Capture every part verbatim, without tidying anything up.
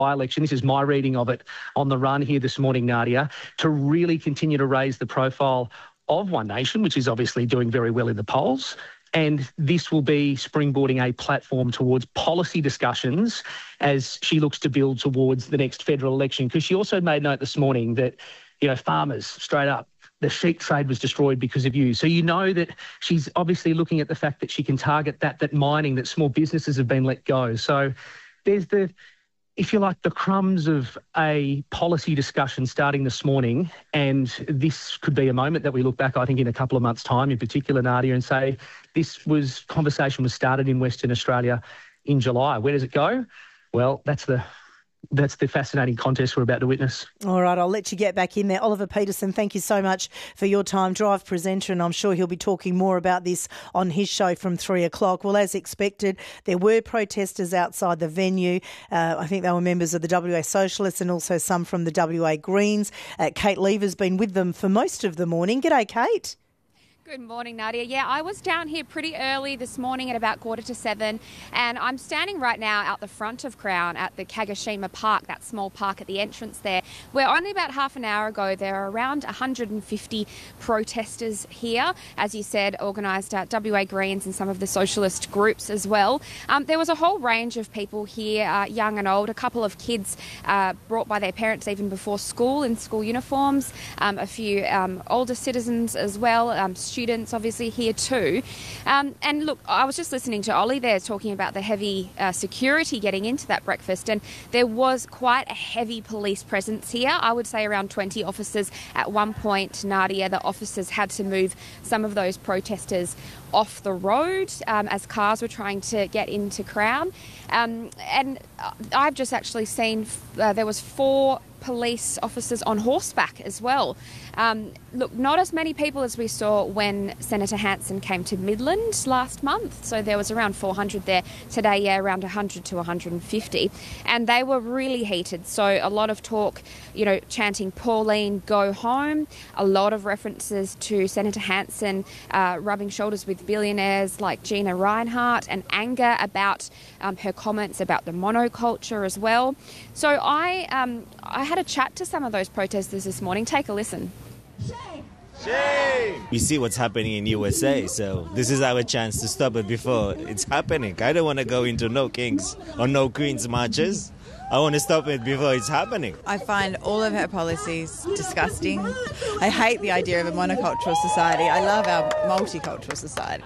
by-election, this is my reading of it on the run here this morning, Nadia, to really continue to raise the profile of One Nation, which is obviously doing very well in the polls. And this will be springboarding a platform towards policy discussions as she looks to build towards the next federal election. Because she also made note this morning that, you know, farmers, straight up, the sheep trade was destroyed because of you. So you know that she's obviously looking at the fact that she can target that, that mining, that small businesses have been let go. So there's the, if you like, the crumbs of a policy discussion starting this morning, and this could be a moment that we look back, I think, in a couple of months' time, in particular, Nadia, and say this was conversation was started in Western Australia in July. Where does it go? Well, that's the that's the fascinating contest we're about to witness. All right, I'll let you get back in there. Oliver Peterson, thank you so much for your time. Drive presenter, and I'm sure he'll be talking more about this on his show from three o'clock. Well, as expected, there were protesters outside the venue. Uh, I think they were members of the W A Socialists and also some from the W A Greens. Uh, Kate Lever's been with them for most of the morning. G'day, Kate. Good morning, Nadia. Yeah, I was down here pretty early this morning at about quarter to seven, and I'm standing right now out the front of Crown at the Kagoshima Park, that small park at the entrance there, where only about half an hour ago there were around one hundred fifty protesters here, as you said, organised at W A Greens and some of the socialist groups as well. Um, there was a whole range of people here, uh, young and old, a couple of kids uh, brought by their parents even before school in school uniforms, um, a few um, older citizens as well, um, students obviously here too. Um, and look, I was just listening to Ollie there talking about the heavy uh, security getting into that breakfast, and there was quite a heavy police presence here. I would say around twenty officers at one point, Nadia. The officers had to move some of those protesters off the road um, as cars were trying to get into Crown. Um, and I've just actually seen uh, there was four police officers on horseback as well. Um, look, not as many people as we saw when Senator Hanson came to Midland last month. So there was around four hundred there. Today, yeah, around one hundred to one hundred fifty. And they were really heated. So a lot of talk, you know, chanting Pauline, go home. A lot of references to Senator Hanson uh, rubbing shoulders with billionaires like Gina Rinehart, and anger about um, her comments about the monoculture as well. So I, um, I had a chat to some of those protesters this morning. Take a listen. Shame. Shame. We see what's happening in U S A, so this is our chance to stop it before it's happening. I don't want to go into no kings or no queens marches. I want to stop it before it's happening. I find all of her policies disgusting. I hate the idea of a monocultural society. I love our multicultural society.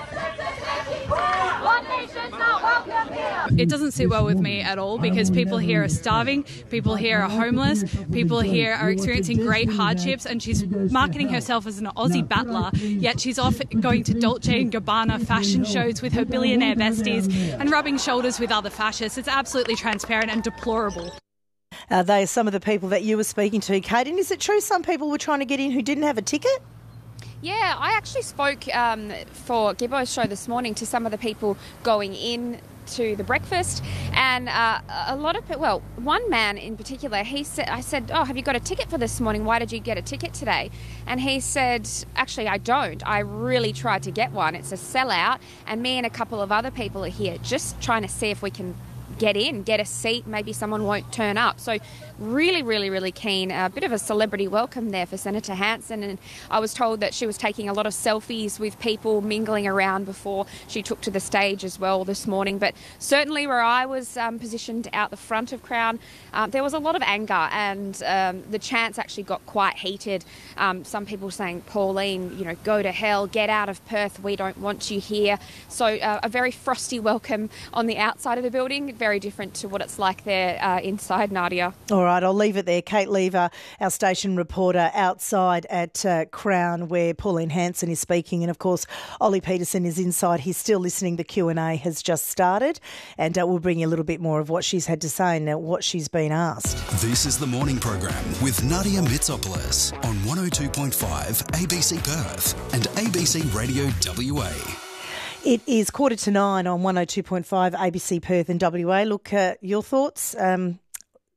It doesn't sit well with me at all, because people here are starving, people here are homeless, people here are experiencing great hardships, and she's marketing herself as an Aussie battler, yet she's off going to Dolce and Gabbana fashion shows with her billionaire besties and rubbing shoulders with other fascists. It's absolutely transparent and deplorable. Uh, they are some of the people that you were speaking to, Kate. And is it true some people were trying to get in who didn't have a ticket? Yeah, I actually spoke um, for Gibbo's show this morning to some of the people going in to the breakfast, and uh, a lot of people, well, one man in particular, he said, I said, oh, have you got a ticket for this morning? Why did you get a ticket today? And he said, actually, I don't. I really tried to get one. It's a sellout, and me and a couple of other people are here just trying to see if we can get in, get a seat, maybe someone won't turn up. So really, really, really keen. A bit of a celebrity welcome there for Senator Hanson, and I was told that she was taking a lot of selfies with people mingling around before she took to the stage as well this morning. But certainly where I was um, positioned out the front of Crown, um, there was a lot of anger, and um, the chants actually got quite heated. Um, some people saying, Pauline, you know, go to hell, get out of Perth, we don't want you here. So uh, a very frosty welcome on the outside of the building, very different to what it's like there uh, inside, Nadia. All right, I'll leave it there. Kate Lever, our station reporter outside at uh, Crown, where Pauline Hanson is speaking. And, of course, Ollie Peterson is inside. He's still listening. The Q and A has just started. And uh, we'll bring you a little bit more of what she's had to say and uh, what she's been asked. This is The Morning Program with Nadia Mitsopoulos on one oh two point five A B C Perth and A B C Radio W A. It is quarter to nine on one oh two point five A B C Perth and W A. Look, uh, your thoughts? Um,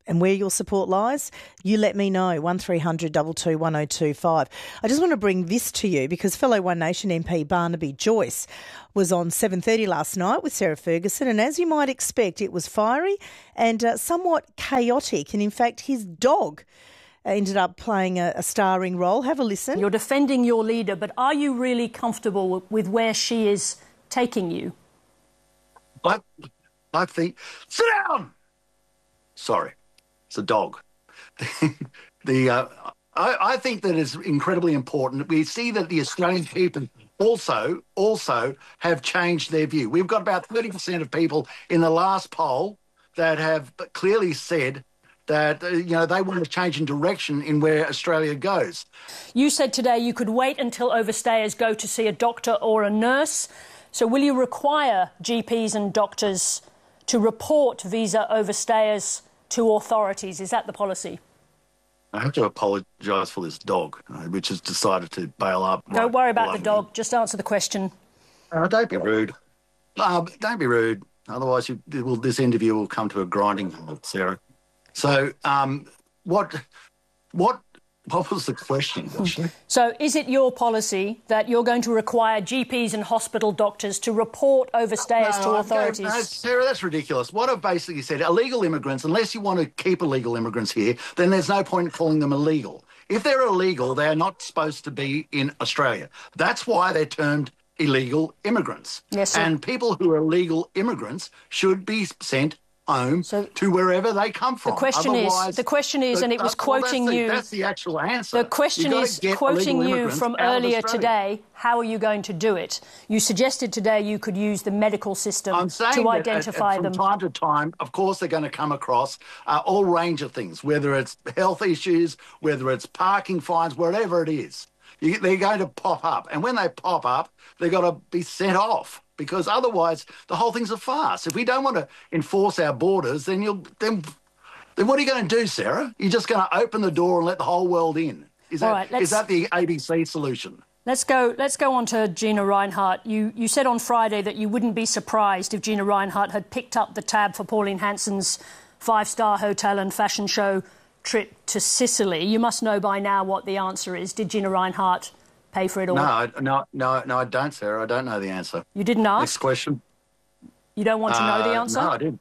and where your support lies, you let me know, one three hundred two two one oh two five. I just want to bring this to you because fellow One Nation M P Barnaby Joyce was on seven thirty last night with Sarah Ferguson, and as you might expect, it was fiery and uh, somewhat chaotic, and in fact his dog ended up playing a, a starring role. Have a listen. You're defending your leader, but are you really comfortable with where she is taking you? I, I think... Sit down! Sorry. It's a dog. the uh, I, I think that it's incredibly important. We see that the Australian people also also have changed their view. We've got about thirty percent of people in the last poll that have clearly said that uh, you know they want to change in direction in where Australia goes. You said today you could wait until overstayers go to see a doctor or a nurse. So will you require G Ps and doctors to report visa overstayers to authorities? Is that the policy? I have to apologise for this dog, uh, which has decided to bail up. Don't right worry about the me. dog. Just answer the question. Uh, don't be rude. Uh, don't be rude. Otherwise, you, will, this interview will come to a grinding halt, Sarah. So, um, what, what, what was the question? So, is it your policy that you're going to require G Ps and hospital doctors to report overstayers no, to authorities? No, Sarah, that's ridiculous. What I've basically said, illegal immigrants, unless you want to keep illegal immigrants here, then there's no point in calling them illegal. If they're illegal, they're not supposed to be in Australia. That's why they're termed illegal immigrants. Yes, sir. And people who are illegal immigrants should be sent home so to wherever they come from. The question Otherwise, is, the question is, and it was uh, well, quoting that's the, you. That's the actual answer. The question is, quoting you from earlier today, how are you going to do it? You suggested today you could use the medical system I'm saying to that identify at, at, them. From time to time, of course, they're going to come across uh, all range of things, whether it's health issues, whether it's parking fines, whatever it is. You, they're going to pop up. And when they pop up, they've got to be sent off, because otherwise the whole thing's a farce. If we don't want to enforce our borders, then you'll then then what are you going to do, Sarah? You're just going to open the door and let the whole world in. Is that, right, is that the A B C solution? Let's go Let's go on to Gina Rinehart. You, you said on Friday that you wouldn't be surprised if Gina Rinehart had picked up the tab for Pauline Hanson's five-star hotel and fashion show trip to Sicily. You must know by now what the answer is. Did Gina Rinehart pay for it all? No, I, no, no, no, I don't, Sarah. I don't know the answer. You didn't ask? Next question. You don't want to uh, know the answer? No, I didn't.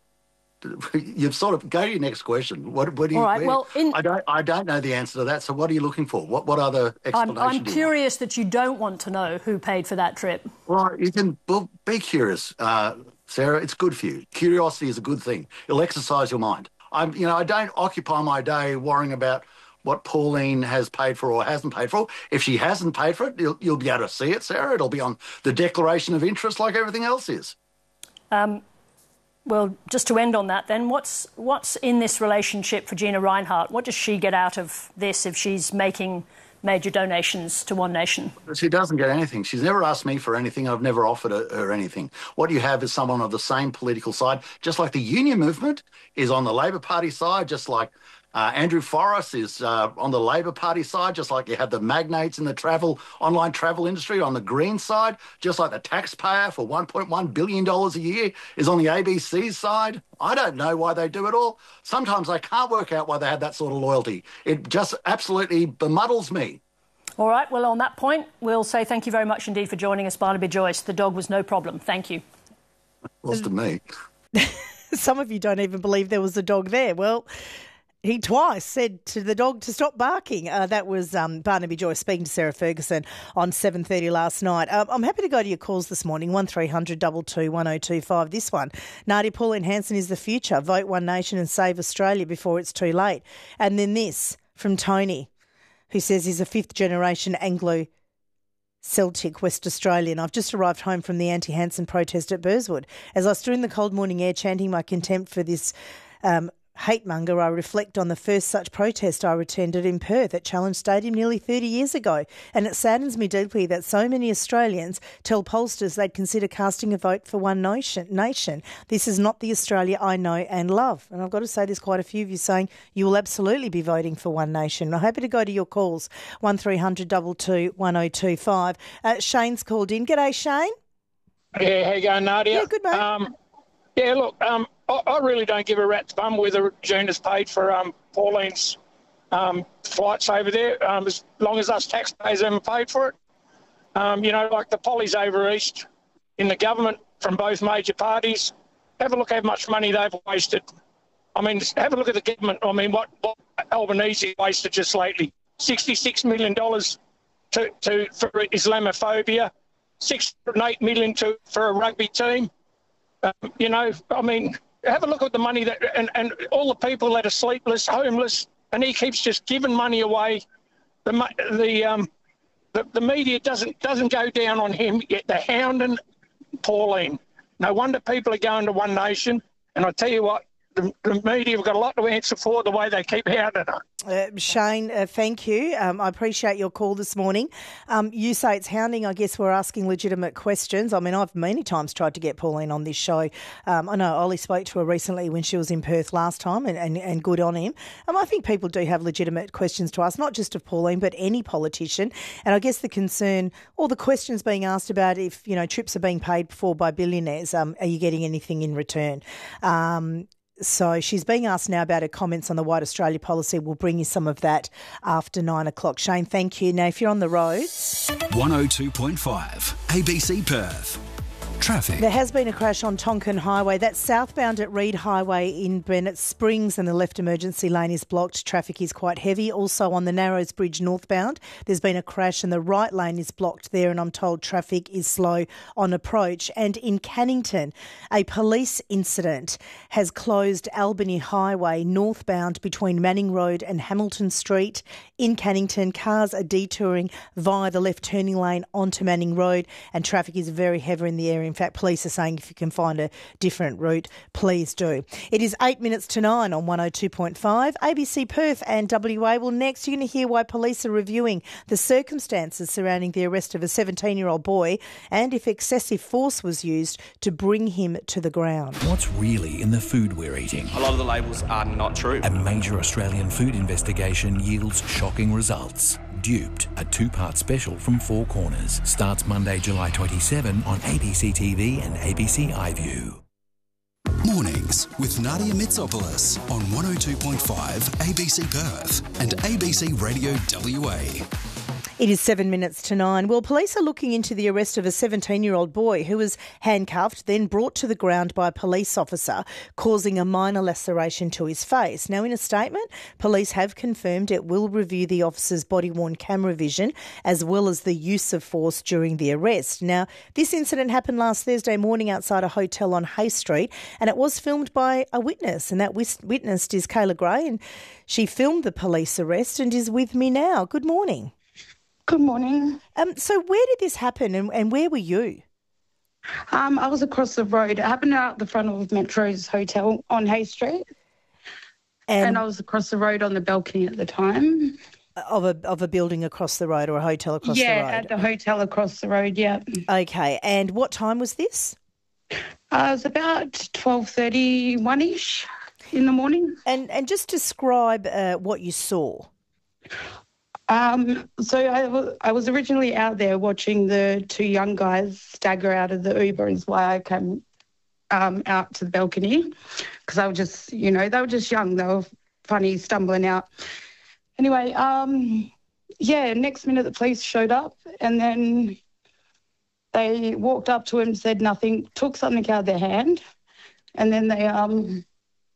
You've sort of go to your next question. What, what do you? All right. Where, well, in, I don't. I don't know the answer to that. So, what are you looking for? What What other explanation? I'm, I'm do you curious want? that you don't want to know who paid for that trip. Well, you can well, be curious, uh, Sarah. It's good for you. Curiosity is a good thing. It'll exercise your mind. I'm. You know, I don't occupy my day worrying about what Pauline has paid for or hasn't paid for. If she hasn't paid for it, you'll, you'll be able to see it, Sarah. It'll be on the Declaration of Interest like everything else is. Um. Well, just to end on that then, what's what's in this relationship for Gina Rinehart? What does she get out of this if she's making major donations to One Nation? She doesn't get anything. She's never asked me for anything. I've never offered her anything. What you have is someone of the same political side, just like the union movement is on the Labor Party side, just like Uh, Andrew Forrest is uh, on the Labor Party side, just like you have the magnates in the travel, online travel industry on the Green side, just like the taxpayer for one point one billion dollars a year is on the A B C side. I don't know why they do it all. Sometimes I can't work out why they have that sort of loyalty. It just absolutely bemuddles me. All right, well, on that point, we'll say thank you very much indeed for joining us, Barnaby Joyce. The dog was no problem. Thank you. Was to me. Some of you don't even believe there was a dog there. Well, he twice said to the dog to stop barking. Uh, that was um, Barnaby Joyce speaking to Sarah Ferguson on seven thirty last night. Um, I'm happy to go to your calls this morning, one three hundred two two one oh two five. This one, Nadia, Pauline Hanson is the future. Vote One Nation and save Australia before it's too late. And then this from Tony, who says he's a fifth-generation Anglo Celtic West Australian. I've just arrived home from the anti-Hanson protest at Burswood. As I stood in the cold morning air chanting my contempt for this um, hate-monger, I reflect on the first such protest I attended in Perth at Challenge Stadium nearly thirty years ago. And it saddens me deeply that so many Australians tell pollsters they'd consider casting a vote for One Nation. nation. This is not the Australia I know and love. And I've got to say there's quite a few of you saying you will absolutely be voting for One Nation. I'm happy to go to your calls, one three hundred two two one oh two five. Uh, Shane's called in. G'day, Shane. Yeah, how you going, Nadia? Yeah, good, mate. Um, yeah, look, um, I, I really don't give a rat's bum whether Gina's paid for um, Pauline's um, flights over there, um, as long as us taxpayers haven't paid for it. Um, you know, like the pollies over east in the government from both major parties, have a look how much money they've wasted. I mean, have a look at the government. I mean, what, what Albanese wasted just lately. sixty-six million dollars to, to, for Islamophobia, six hundred eight million dollars to, for a rugby team. Um, you know, I mean, have a look at the money that, and, and all the people that are sleepless, homeless, and he keeps just giving money away. The the um the, the media doesn't doesn't go down on him, yet they're hounding Pauline. No wonder people are going to One Nation. And I tell you what, the, the media have got a lot to answer for the way they keep hounding her. Uh, Shane, uh, thank you. Um, I appreciate your call this morning. Um, you say it's hounding. I guess we're asking legitimate questions. I mean, I've many times tried to get Pauline on this show. Um, I know Ollie spoke to her recently when she was in Perth last time, and, and, and good on him. Um, I think people do have legitimate questions to ask, not just of Pauline, but any politician. And I guess the concern, or the questions being asked about if, you know, trips are being paid for by billionaires, um, are you getting anything in return? Um So she's being asked now about her comments on the White Australia policy. We'll bring you some of that after nine o'clock. Shane, thank you. Now, if you're on the roads... one oh two point five A B C Perth. Traffic. There has been a crash on Tonkin Highway. That's southbound at Reed Highway in Bennett Springs, and the left emergency lane is blocked. Traffic is quite heavy. Also on the Narrows Bridge northbound, there's been a crash and the right lane is blocked there, and I'm told traffic is slow on approach. And in Cannington, a police incident has closed Albany Highway northbound between Manning Road and Hamilton Street. In Cannington, cars are detouring via the left turning lane onto Manning Road, and traffic is very heavy in the area. In fact, police are saying if you can find a different route, please do. It is eight minutes to nine on one oh two point five. A B C Perth and W A. Well, next you're going to hear why police are reviewing the circumstances surrounding the arrest of a seventeen-year-old boy and if excessive force was used to bring him to the ground. What's really in the food we're eating? A lot of the labels are not true. A major Australian food investigation yields shocking results. Duped, a two-part special from Four Corners, starts Monday, July twenty-seventh on A B C T V and A B C iView. Mornings with Nadia Mitsopoulos on one oh two point five A B C Perth and A B C Radio W A. It is seven minutes to nine. Well, police are looking into the arrest of a seventeen-year-old boy who was handcuffed, then brought to the ground by a police officer, causing a minor laceration to his face. Now, in a statement, police have confirmed it will review the officer's body-worn camera vision as well as the use of force during the arrest. Now, this incident happened last Thursday morning outside a hotel on Hay Street, and it was filmed by a witness, and that witness is Kayla Gray, and she filmed the police arrest and is with me now. Good morning. Good morning. Um, so where did this happen and, and where were you? Um, I was across the road. It happened out the front of Metro's hotel on Hay Street. And, and I was across the road on the balcony at the time. Of a of a building across the road or a hotel across yeah, the road? Yeah, at the hotel across the road, yeah. Okay. And what time was this? Uh, it was about twelve thirty-one-ish in the morning. And, and just describe uh, what you saw. Um, so I, w- I was originally out there watching the two young guys stagger out of the Uber is why I came um, out to the balcony because I was just, you know, they were just young. They were funny, stumbling out. Anyway, um, yeah, next minute the police showed up and then they walked up to him, said nothing, took something out of their hand and then they, um,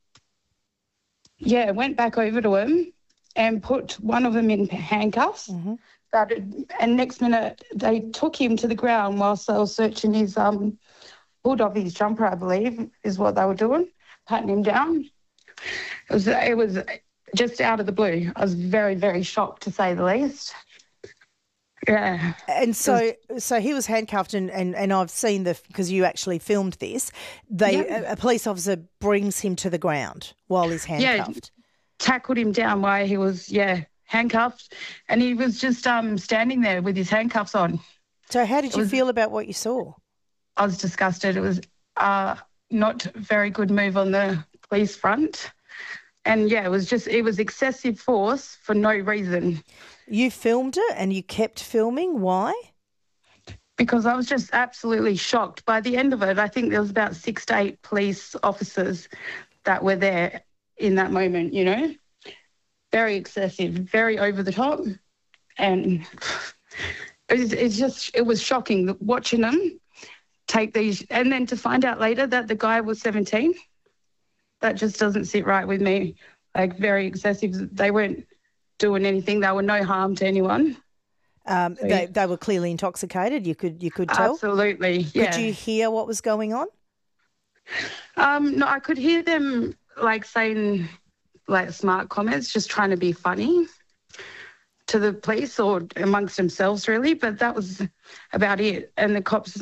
yeah, went back over to him and put one of them in handcuffs. Mm-hmm. Started, and next minute they took him to the ground whilst they were searching his um, hood of his jumper, I believe, is what they were doing, patting him down. It was, it was just out of the blue. I was very, very shocked, to say the least. Yeah. And so so he was handcuffed and, and, and I've seen the, because you actually filmed this, they yeah. a, a police officer brings him to the ground while he's handcuffed. Yeah. Tackled him down while he was, yeah, handcuffed, and he was just um, standing there with his handcuffs on. So how did you was, feel about what you saw? I was disgusted. It was uh, not a very good move on the police front. And, yeah, it was just, it was excessive force for no reason. You filmed it and you kept filming. Why? because I was just absolutely shocked. By the end of it, I think there was about six to eight police officers that were there in that moment, you know. Very excessive, very over the top. And it's, it's just, it was shocking watching them take these, and then to find out later that the guy was seventeen. That just doesn't sit right with me. Like, very excessive. They weren't doing anything. They were no harm to anyone. Um, So, they, they were clearly intoxicated. You could you could tell. Absolutely, yeah. Could you hear what was going on? Um, no, I could hear them like saying like smart comments, just trying to be funny to the police or amongst themselves, really. But that was about it. And the cops,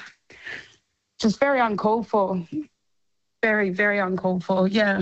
just very uncalled for. Very, very uncalled for. Yeah.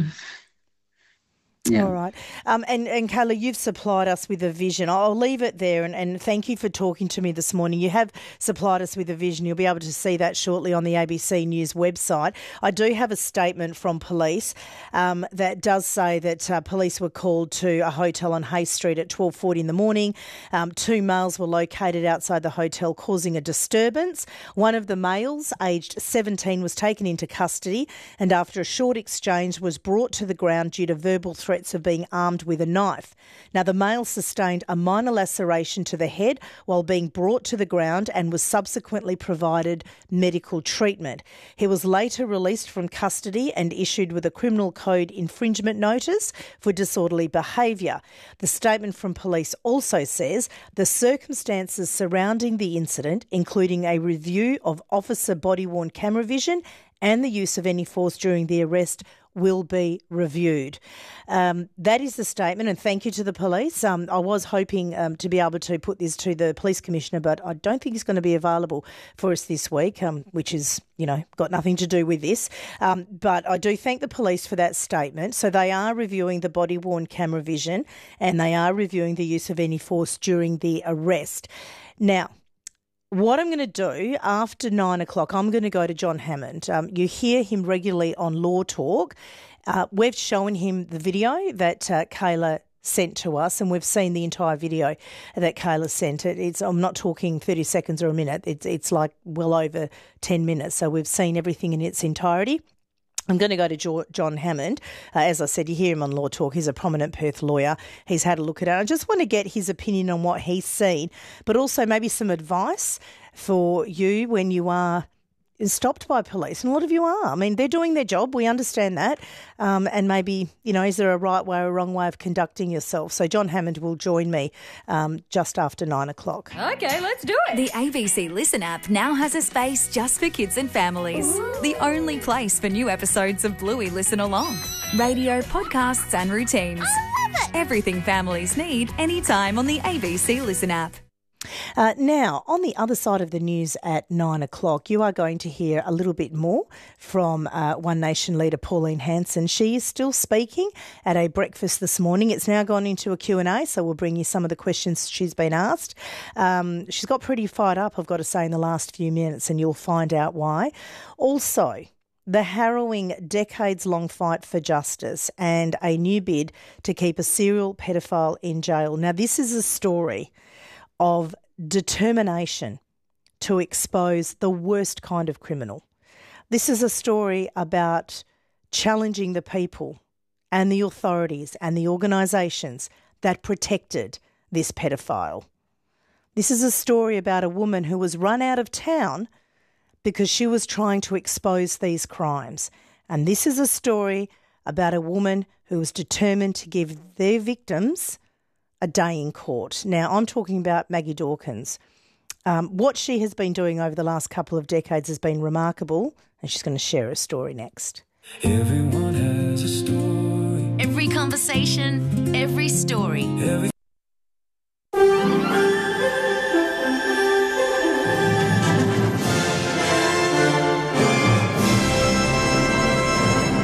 Yeah. All right. Um, and, and Kayla, you've supplied us with a vision. I'll leave it there, and, and thank you for talking to me this morning. You have supplied us with a vision. You'll be able to see that shortly on the A B C News website. I do have a statement from police um, that does say that uh, police were called to a hotel on Hay Street at twelve forty in the morning. Um, two males were located outside the hotel causing a disturbance. One of the males, aged seventeen, was taken into custody and after a short exchange was brought to the ground due to verbal threats of being armed with a knife. Now, the male sustained a minor laceration to the head while being brought to the ground and was subsequently provided medical treatment. He was later released from custody and issued with a criminal code infringement notice for disorderly behaviour. The statement from police also says the circumstances surrounding the incident, including a review of officer body-worn camera vision and the use of any force during the arrest, will be reviewed. Um, that is the statement, and thank you to the police. Um, I was hoping um, to be able to put this to the police commissioner, but I don't think he's going to be available for us this week, um, which is, you know, got nothing to do with this. Um, but I do thank the police for that statement. So they are reviewing the body-worn camera vision and they are reviewing the use of any force during the arrest. Now, what I'm going to do after nine o'clock, I'm going to go to John Hammond. Um, you hear him regularly on Law Talk. Uh, we've shown him the video that uh, Kayla sent to us, and we've seen the entire video that Kayla sent. It, it's I'm not talking thirty seconds or a minute. It's it's like well over ten minutes. So we've seen everything in its entirety. I'm going to go to jo- John Hammond. Uh, as I said, you hear him on Law Talk. He's a prominent Perth lawyer. He's had a look at it. I just want to get his opinion on what he's seen, but also maybe some advice for you when you are stopped by police. And a lot of you are. I mean, they're doing their job. We understand that. Um, and maybe, you know, is there a right way or a wrong way of conducting yourself? So John Hammond will join me um, just after nine o'clock. Okay, let's do it. The A B C Listen app now has a space just for kids and families. Ooh. The only place for new episodes of Bluey Listen Along. Radio, podcasts and routines. I love it. Everything families need anytime on the A B C Listen app. Uh, now, on the other side of the news at nine o'clock, you are going to hear a little bit more from uh, One Nation leader Pauline Hanson. She is still speaking at a breakfast this morning. It's now gone into a Q and A, so we'll bring you some of the questions she's been asked. Um, she's got pretty fired up, I've got to say, in the last few minutes, and you'll find out why. Also, the harrowing decades-long fight for justice and a new bid to keep a serial pedophile in jail. Now, this is a story of determination to expose the worst kind of criminal. This is a story about challenging the people and the authorities and the organisations that protected this pedophile. This is a story about a woman who was run out of town because she was trying to expose these crimes. And this is a story about a woman who was determined to give their victims a day in court. Now, I'm talking about Maggie Dawkins. Um, what she has been doing over the last couple of decades has been remarkable, and she's going to share her story next. Everyone has a story. Every conversation, every story. Every- Good morning.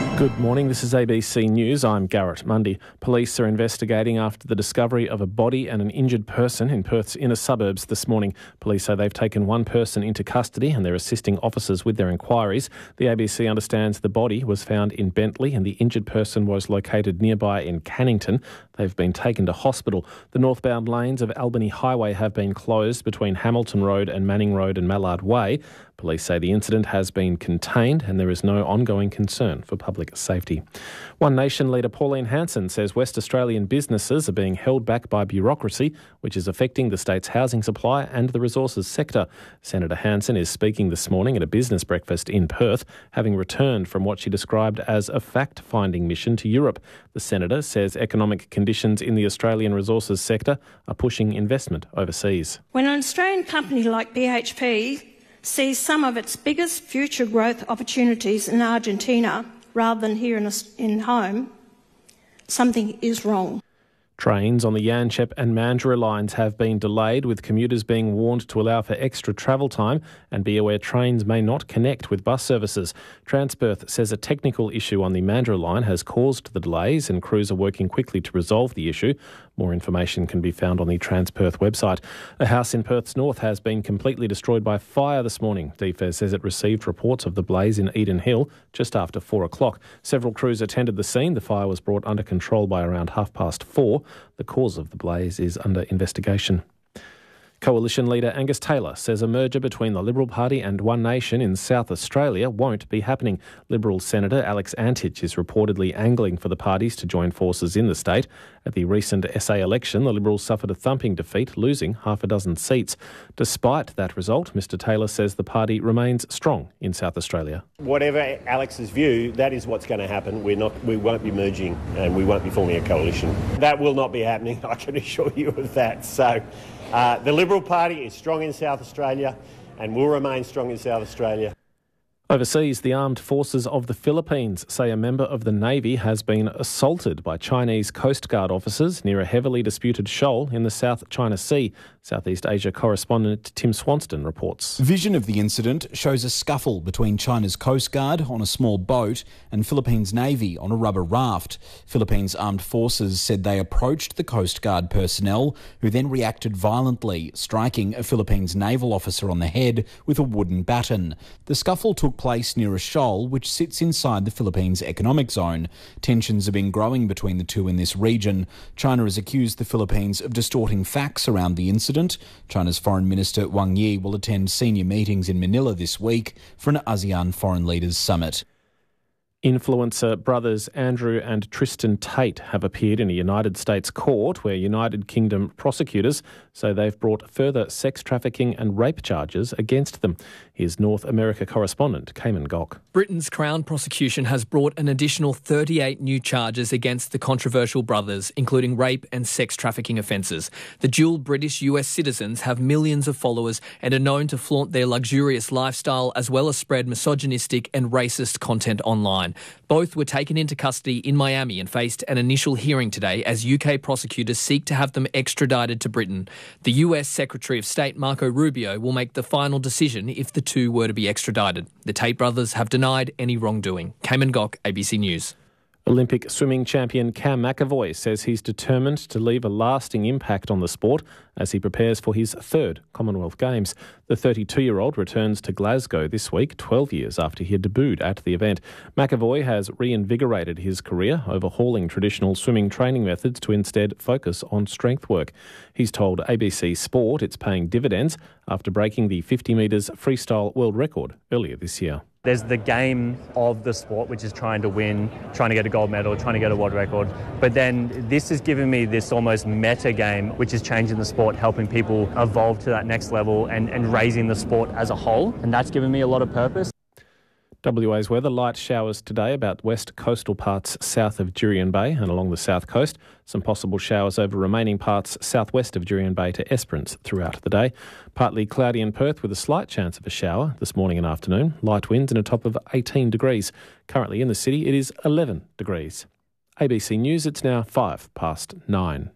morning. This is A B C News. I'm Garrett Mundy. Police are investigating after the discovery of a body and an injured person in Perth's inner suburbs this morning. Police say they've taken one person into custody and they're assisting officers with their inquiries. The A B C understands the body was found in Bentley and the injured person was located nearby in Cannington. They've been taken to hospital. The northbound lanes of Albany Highway have been closed between Hamilton Road and Manning Road and Mallard Way. Police say the incident has been contained and there is no ongoing concern for public safety. One Nation leader Pauline Hanson says West Australian businesses are being held back by bureaucracy, which is affecting the state's housing supply and the resources sector. Senator Hanson is speaking this morning at a business breakfast in Perth, having returned from what she described as a fact-finding mission to Europe. The senator says economic conditions in the Australian resources sector are pushing investment overseas. When an Australian company like B H P sees some of its biggest future growth opportunities in Argentina rather than here in, in home, something is wrong. Trains on the Yanchep and Mandurah lines have been delayed, with commuters being warned to allow for extra travel time and be aware trains may not connect with bus services. Transperth says a technical issue on the Mandurah line has caused the delays and crews are working quickly to resolve the issue. More information can be found on the Transperth website. A house in Perth's north has been completely destroyed by fire this morning. D F E S says it received reports of the blaze in Eden Hill just after four o'clock. Several crews attended the scene. The fire was brought under control by around half past four. The cause of the blaze is under investigation. Coalition leader Angus Taylor says a merger between the Liberal Party and One Nation in South Australia won't be happening. Liberal Senator Alex Antich is reportedly angling for the parties to join forces in the state. At the recent S A election, the Liberals suffered a thumping defeat, losing half a dozen seats. Despite that result, Mr Taylor says the party remains strong in South Australia. Whatever Alex's view, that is what's going to happen. We're not, we won't be merging and we won't be forming a coalition. That will not be happening, I can assure you of that. So uh, the Liberal Party is strong in South Australia and will remain strong in South Australia. Overseas, the armed forces of the Philippines say a member of the Navy has been assaulted by Chinese Coast Guard officers near a heavily disputed shoal in the South China Sea. Southeast Asia correspondent Tim Swanston reports. Vision of the incident shows a scuffle between China's Coast Guard on a small boat and Philippines Navy on a rubber raft. Philippines armed forces said they approached the Coast Guard personnel, who then reacted violently, striking a Philippines naval officer on the head with a wooden baton. The scuffle took place near a shoal which sits inside the Philippines economic zone. Tensions have been growing between the two in this region. China has accused the Philippines of distorting facts around the incident. China's Foreign Minister Wang Yi will attend senior meetings in Manila this week for an ASEAN Foreign Leaders Summit. Influencer brothers Andrew and Tristan Tate have appeared in a United States court where United Kingdom prosecutors say they've brought further sex trafficking and rape charges against them. Here's North America correspondent Cayman Gok. Britain's Crown prosecution has brought an additional thirty-eight new charges against the controversial brothers, including rape and sex trafficking offences. The dual British U S citizens have millions of followers and are known to flaunt their luxurious lifestyle as well as spread misogynistic and racist content online. Both were taken into custody in Miami and faced an initial hearing today as U K prosecutors seek to have them extradited to Britain. The U S Secretary of State Marco Rubio will make the final decision if the two were to be extradited. The Tate brothers have denied any wrongdoing. Cayman Gok, A B C News. Olympic swimming champion Cam McAvoy says he's determined to leave a lasting impact on the sport as he prepares for his third Commonwealth Games. The thirty-two-year-old returns to Glasgow this week, twelve years after he had debuted at the event. McAvoy has reinvigorated his career, overhauling traditional swimming training methods to instead focus on strength work. He's told A B C Sport it's paying dividends after breaking the fifty metres freestyle world record earlier this year. There's the game of the sport, which is trying to win, trying to get a gold medal, trying to get a world record. But then this has given me this almost meta game, which is changing the sport, helping people evolve to that next level and, and raising the sport as a whole. And that's given me a lot of purpose. W A's weather, light showers today about west coastal parts south of Jurien Bay and along the south coast. Some possible showers over remaining parts southwest of Jurien Bay to Esperance throughout the day. Partly cloudy in Perth with a slight chance of a shower this morning and afternoon. Light winds and a top of eighteen degrees. Currently in the city it is eleven degrees. A B C News, it's now five past nine.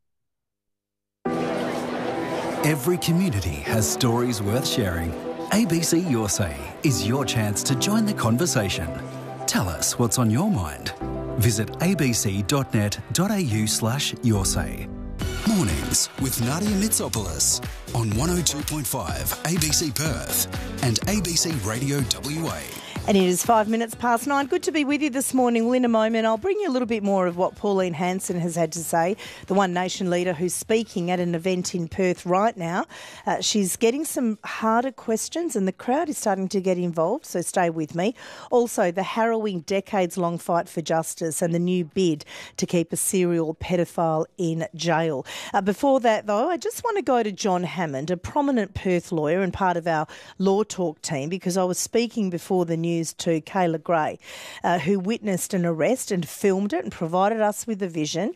Every community has stories worth sharing. A B C Your Say is your chance to join the conversation. Tell us what's on your mind. Visit abc.net.au slash your say. Mornings with Nadia Mitsopoulos on one oh two point five A B C Perth and A B C Radio W A. And it is five minutes past nine. Good to be with you this morning. Well, in a moment, I'll bring you a little bit more of what Pauline Hanson has had to say, the One Nation leader who's speaking at an event in Perth right now. Uh, she's getting some harder questions and the crowd is starting to get involved, so stay with me. Also, the harrowing decades-long fight for justice and the new bid to keep a serial pedophile in jail. Uh, before that, though, I just want to go to John Hammond, a prominent Perth lawyer and part of our Law Talk team, because I was speaking before the news to Kayla Gray, uh, who witnessed an arrest and filmed it and provided us with a vision